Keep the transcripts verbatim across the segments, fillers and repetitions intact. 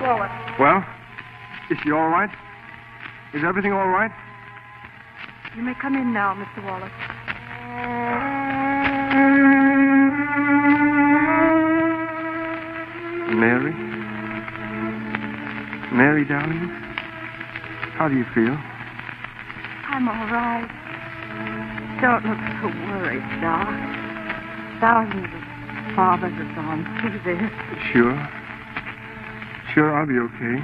Wallace. Well, is she all right? Is everything all right? You may come in now, Mister Wallace. Mary? Mary, darling? How do you feel? I'm all right. Don't look so worried, Doc. Thousands of fathers have gone through this. Sure. Sure, I'll be okay.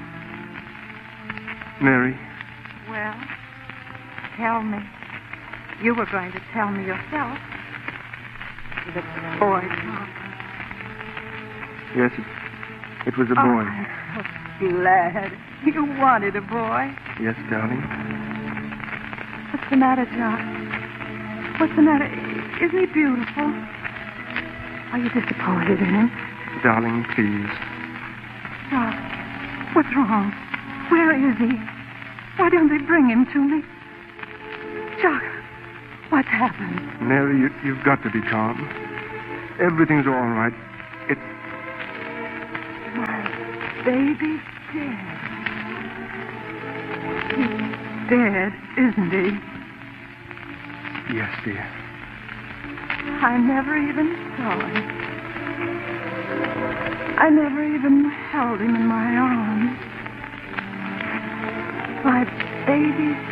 Mary. Well, tell me. You were going to tell me yourself. The boy, Tom. Yes, it, it was a Oh, boy. I'm so glad. You wanted a boy. Yes, darling. What's the matter, John? What's the matter? Isn't he beautiful? Are you disappointed in him? Darling, please. Doc, what's wrong? Where is he? Why don't they bring him to me? Doc, what's happened? Mary, you, you've got to be calm. Everything's all right. It... My baby's dead. He's dead, isn't he? Yes, dear. I never even saw him. I never even held him in my arms. My baby's